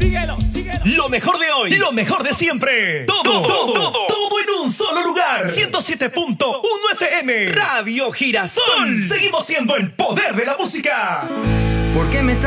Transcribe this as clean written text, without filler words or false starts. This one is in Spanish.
Lo mejor de hoy, lo mejor de siempre. Todo en un solo lugar. 107.1 FM. Radio Girasol. Seguimos siendo el poder de la música. ¿Por qué me